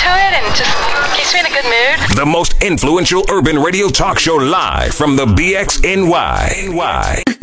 to it and just keeps me in a good mood. The most influential urban radio talk show live from the BXNY.